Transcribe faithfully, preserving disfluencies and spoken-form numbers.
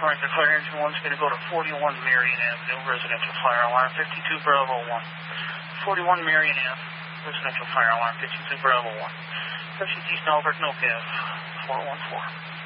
All right, the fire engine one's going to go to forty-one Marion Avenue, residential fire alarm, fifty-two Bravo one. forty-one Marion Avenue, residential fire alarm, fifty-two Bravo one. Refugees East Albert, no G A V, four one four.